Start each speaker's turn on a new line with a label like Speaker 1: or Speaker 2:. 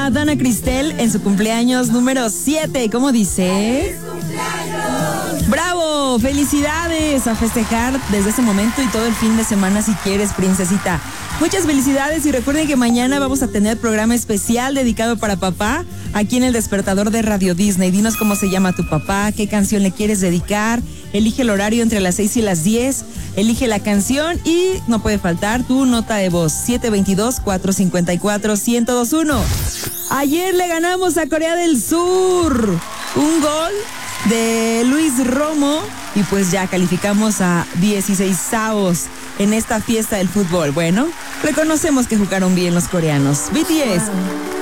Speaker 1: a Dana Cristel en su cumpleaños número 7. ¿Cómo dice? ¡Bravo! ¡Felicidades! A festejar desde ese momento y todo el fin de semana si quieres, princesita. Muchas felicidades y recuerden que mañana vamos a tener programa especial dedicado para papá aquí en el Despertador de Radio Disney. Dinos cómo se llama tu papá, qué canción le quieres dedicar, elige el horario entre las 6 y las 10, elige la canción y no puede faltar tu nota de voz, 722-454-1021. Ayer le ganamos a Corea del Sur, un gol de Luis Romo y pues ya calificamos a 16avos en esta fiesta del fútbol. Bueno, reconocemos que jugaron bien los coreanos. BTS.